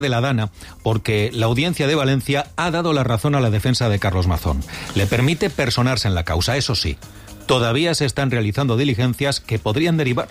de la Dana, porque la Audiencia de Valencia ha dado la razón a la defensa de Carlos Mazón. Le permite personarse en la causa, eso sí. Todavía se están realizando diligencias que podrían derivar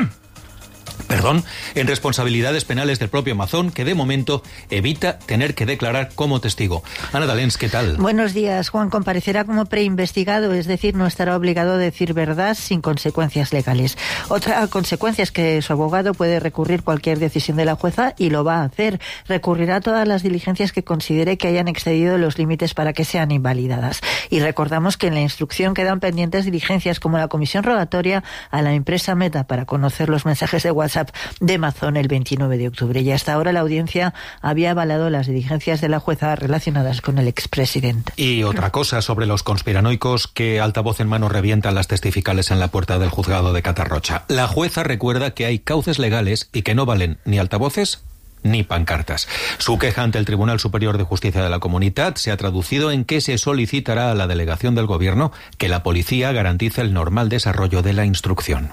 en responsabilidades penales del propio Mazón, que de momento evita tener que declarar como testigo. Ana Dalens, ¿qué tal? Buenos días. Juan comparecerá como preinvestigado, es decir, no estará obligado a decir verdad sin consecuencias legales. Otra consecuencia es que su abogado puede recurrir cualquier decisión de la jueza y lo va a hacer. Recurrirá a todas las diligencias que considere que hayan excedido los límites para que sean invalidadas. Y recordamos que en la instrucción quedan pendientes diligencias como la comisión rogatoria a la empresa Meta para conocer los mensajes de WhatsApp de Mazón el 29 de octubre. Y hasta ahora la audiencia había avalado las diligencias de la jueza relacionadas con el expresidente. Y otra cosa sobre los conspiranoicos que altavoz en mano revientan las testificales en la puerta del juzgado de Catarrocha. La jueza recuerda que hay cauces legales y que no valen ni altavoces ni pancartas. Su queja ante el Tribunal Superior de Justicia de la Comunitat se ha traducido en que se solicitará a la delegación del Gobierno que la policía garantice el normal desarrollo de la instrucción.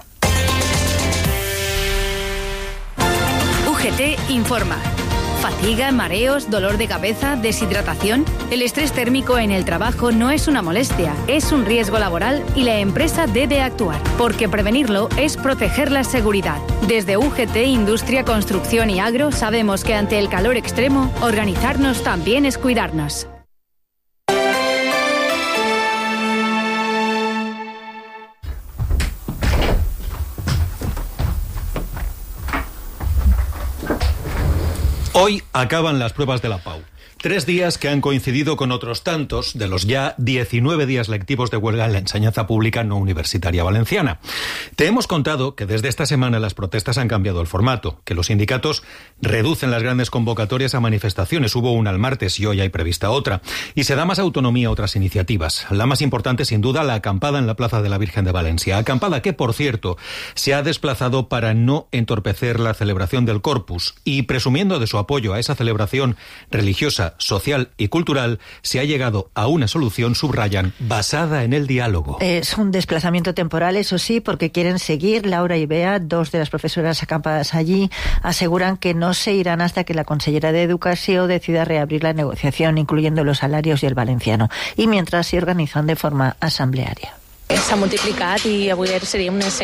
UGT informa. Fatiga, mareos, dolor de cabeza, deshidratación. El estrés térmico en el trabajo no es una molestia, es un riesgo laboral y la empresa debe actuar, porque prevenirlo es proteger la seguridad. Desde UGT, Industria, Construcción y Agro sabemos que ante el calor extremo, organizarnos también es cuidarnos. Hoy acaban las pruebas de la PAU. 3 días que han coincidido con otros tantos de los ya 19 días lectivos de huelga en la enseñanza pública no universitaria valenciana. Te hemos contado que desde esta semana las protestas han cambiado el formato, que los sindicatos reducen las grandes convocatorias a manifestaciones. Hubo una el martes y hoy hay prevista otra. Y se da más autonomía a otras iniciativas. La más importante, sin duda, la acampada en la Plaza de la Virgen de Valencia. Acampada que, por cierto, se ha desplazado para no entorpecer la celebración del Corpus. Y presumiendo de su apoyo a esa celebración religiosa, social y cultural, se ha llegado a una solución, subrayan, basada en el diálogo. Es un desplazamiento temporal, eso sí, porque quieren seguir. Laura y Bea, 2 de las profesoras acampadas allí, aseguran que no se irán hasta que la consellera de Educación decida reabrir la negociación, incluyendo los salarios y el valenciano, y mientras se organizan de forma asamblearia. S'ha multiplicat i avui seríem unes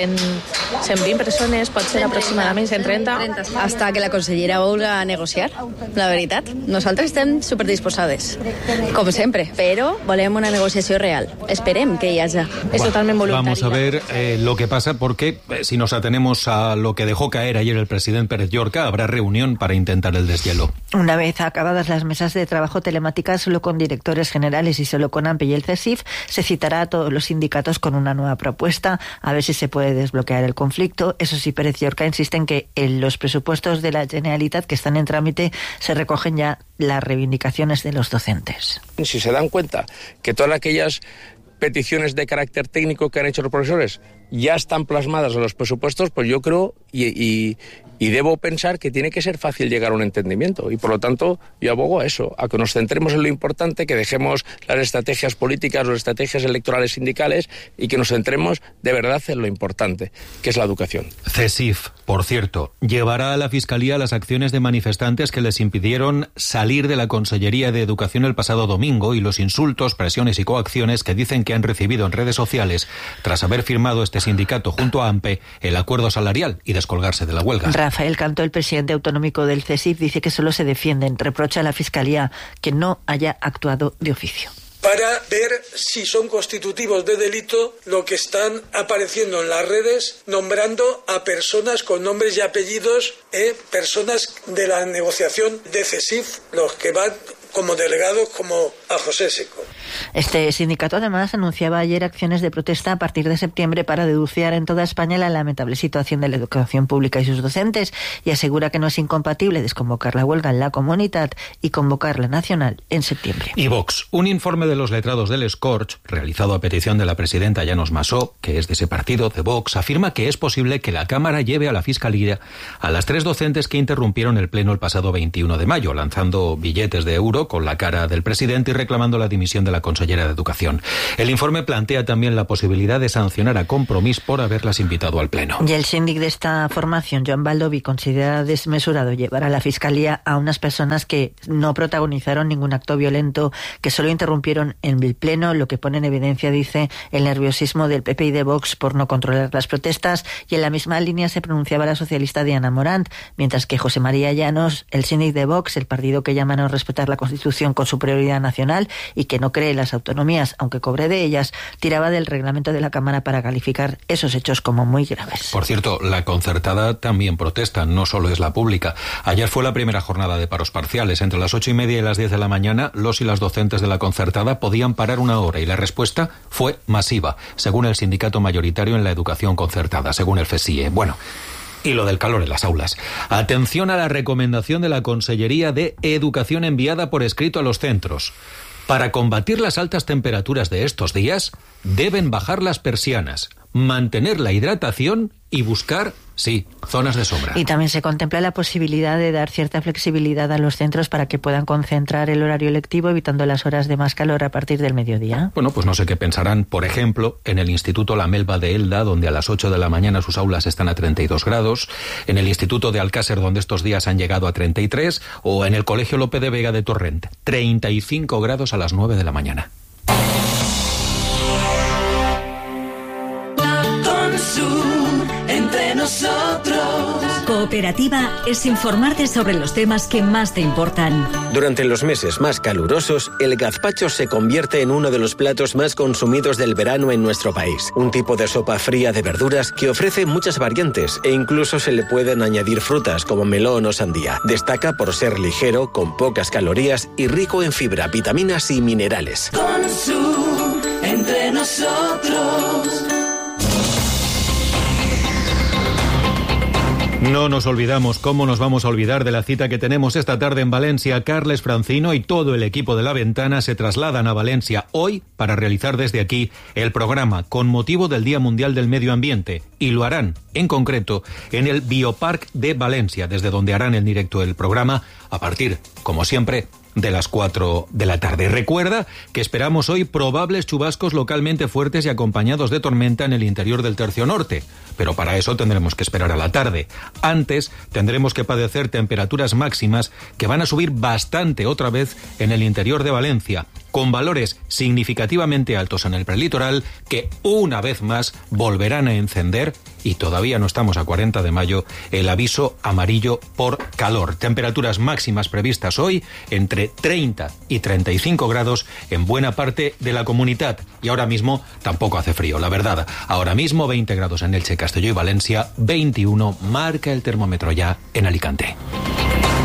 120 persones, pot ser aproximadament 130. Hasta que la consellera vulga negociar, la veritat. Nosaltres estem superdisposades, com sempre, però volem una negociació real. Esperem que hi hagi. Es totalment voluntari. Vamos a ver lo que pasa, porque si nos atenemos a lo que dejó caer ayer el presidente Pérez Llorca, habrá reunión para intentar el deshielo. Una vez acabadas las mesas de trabajo telemáticas solo con directores generales y solo con AMPE y el CESIF, se citará a todos los sindicatos con una nueva propuesta, a ver si se puede desbloquear el conflicto. Eso sí, Pérez Llorca insiste en que en los presupuestos de la Generalitat que están en trámite se recogen ya las reivindicaciones de los docentes. Si se dan cuenta que todas aquellas peticiones de carácter técnico que han hecho los profesores ya están plasmadas en los presupuestos, pues yo creo y debo pensar que tiene que ser fácil llegar a un entendimiento. Y por lo tanto, yo abogo a eso, a que nos centremos en lo importante, que dejemos las estrategias políticas, las estrategias electorales sindicales y que nos centremos de verdad en lo importante, que es la educación. CESIF, por cierto, llevará a la Fiscalía las acciones de manifestantes que les impidieron salir de la Consellería de Educación el pasado domingo y los insultos, presiones y coacciones que dicen que han recibido en redes sociales tras haber firmado este sindicato junto a AMPE el acuerdo salarial y descolgarse de la huelga. Rafael Cantó, el presidente autonómico del CESIF, dice que solo se defienden. Reprocha a la Fiscalía que no haya actuado de oficio. Para ver si son constitutivos de delito lo que están apareciendo en las redes, nombrando a personas con nombres y apellidos, personas de la negociación de CESIF, los que van como delegados, como a José Seco. Este sindicato además anunciaba ayer acciones de protesta a partir de septiembre para denunciar en toda España la lamentable situación de la educación pública y sus docentes, y asegura que no es incompatible desconvocar la huelga en la Comunitat y convocar la nacional en septiembre. Y Vox, un informe de los letrados del Scorch, realizado a petición de la presidenta Llanos Masó, que es de ese partido, de Vox, afirma que es posible que la Cámara lleve a la Fiscalía a las 3 docentes que interrumpieron el pleno el pasado 21 de mayo, lanzando billetes de euro con la cara del presidente y reclamando la dimisión de la consellera de Educación. El informe plantea también la posibilidad de sancionar a Compromís por haberlas invitado al Pleno. Y el síndic de esta formación, Joan Baldoví, considera desmesurado llevar a la Fiscalía a unas personas que no protagonizaron ningún acto violento, que solo interrumpieron en el Pleno, lo que pone en evidencia, dice, el nerviosismo del PP y de Vox por no controlar las protestas, y en la misma línea se pronunciaba la socialista Diana Morant, mientras que José María Llanos, el síndic de Vox, el partido que llama a no respetar la Constitución con su prioridad nacional y que no cree en las autonomías, aunque cobre de ellas, tiraba del reglamento de la Cámara para calificar esos hechos como muy graves. Por cierto, la concertada también protesta, no solo es la pública. Ayer fue la primera jornada de paros parciales. Entre las 8:30 y las 10 de la mañana, los y las docentes de la concertada podían parar una hora y la respuesta fue masiva, según el sindicato mayoritario en la educación concertada, según el FESIE. Bueno, y lo del calor en las aulas. Atención a la recomendación de la Consellería de Educación enviada por escrito a los centros. Para combatir las altas temperaturas de estos días, deben bajar las persianas, mantener la hidratación y buscar, sí, zonas de sombra. Y también se contempla la posibilidad de dar cierta flexibilidad a los centros para que puedan concentrar el horario lectivo evitando las horas de más calor a partir del mediodía. Bueno, pues no sé qué pensarán, por ejemplo, en el Instituto La Melva de Elda, donde a las 8 de la mañana sus aulas están a 32 grados, en el Instituto de Alcácer, donde estos días han llegado a 33, o en el Colegio Lope de Vega de Torrent, 35 grados a las 9 de la mañana. Entre nosotros. Cooperativa es informarte sobre los temas que más te importan. Durante los meses más calurosos, el gazpacho se convierte en uno de los platos más consumidos del verano en nuestro país. Un tipo de sopa fría de verduras que ofrece muchas variantes e incluso se le pueden añadir frutas como melón o sandía. Destaca por ser ligero, con pocas calorías y rico en fibra, vitaminas y minerales. Consum, entre nosotros. No nos olvidamos, ¿cómo nos vamos a olvidar de la cita que tenemos esta tarde en Valencia? Carles Francino y todo el equipo de La Ventana se trasladan a Valencia hoy para realizar desde aquí el programa con motivo del Día Mundial del Medio Ambiente, y lo harán, en concreto, en el Bioparc de Valencia, desde donde harán en directo el programa a partir, como siempre, de las 4 de la tarde. Recuerda que esperamos hoy probables chubascos localmente fuertes y acompañados de tormenta en el interior del tercio norte, pero para eso tendremos que esperar a la tarde. Antes tendremos que padecer temperaturas máximas que van a subir bastante otra vez en el interior de Valencia, con valores significativamente altos en el prelitoral que una vez más volverán a encender, y todavía no estamos a 40 de mayo, el aviso amarillo por calor. Temperaturas máximas previstas hoy entre 30 y 35 grados en buena parte de la comunidad, y ahora mismo tampoco hace frío, la verdad. Ahora mismo 20 grados en Elche, Castelló y Valencia, 21 marca el termómetro ya en Alicante.